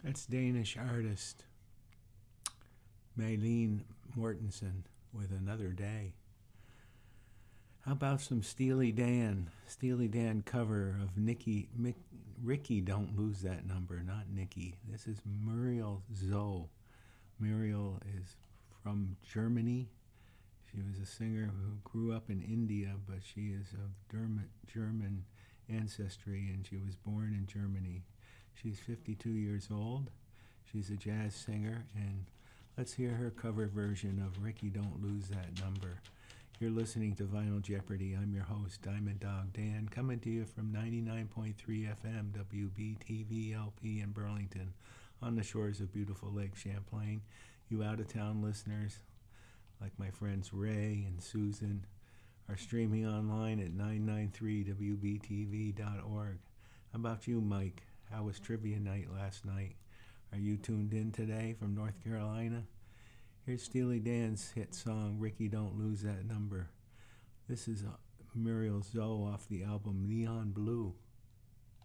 That's Danish artist Maylene Mortensen with Another Day. How about some Steely Dan? Steely Dan cover of Ricky Don't Lose That Number, not Nikki. This is Muriel Zoe. Muriel is from Germany. She was a singer who grew up in India, but she is of German ancestry, and she was born in Germany. She's 52 years old. She's a jazz singer, and let's hear her cover version of Ricky Don't Lose That Number. You're listening to Vinyl Jeopardy. I'm your host, Diamond Dog Dan, coming to you from 99.3 FM WBTV LP in Burlington on the shores of beautiful Lake Champlain. You out-of-town listeners, like my friends Ray and Susan, are streaming online at 993wbtv.org. How about you, Mike? How was trivia night last night? Are you tuned in today from North Carolina? Here's Steely Dan's hit song, Ricky Don't Lose That Number. This is Muriel Zoe off the album Neon Blue.